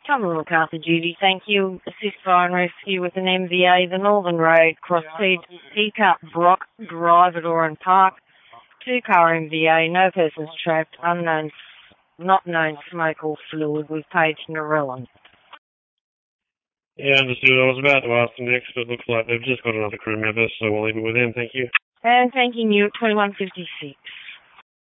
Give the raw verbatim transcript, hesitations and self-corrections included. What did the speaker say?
Cover MacArthur duty, thank you. Assist fire and rescue with an M V A, the Northern Road, cross Teacup, Brock, Drive at Oran Park. Two-car M V A, no persons trapped, unknown, not known smoke or fluid. We've paid Narellan. Yeah, understood. I was about to ask them next, but it looks like they've just got another crew member, so we'll leave it with them. Thank you. And thanking you at twenty-one fifty-six.